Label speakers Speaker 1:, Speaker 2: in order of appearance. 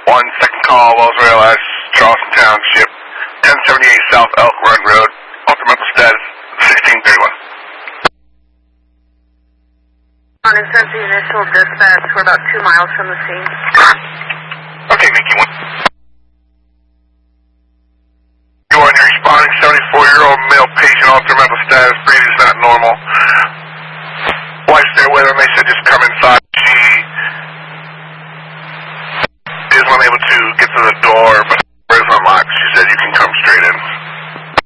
Speaker 1: 1, second call, Wells Rail, Charleston Township, 1078 South Elk Run Road, ultimate status 1631.
Speaker 2: On and sent the initial dispatch. We're about 2 miles from the scene.
Speaker 1: Okay, Mickey 1. You are responding 74-year-old male patient, altered mental status, breathing is not normal. Wife's there with him, they said just come inside.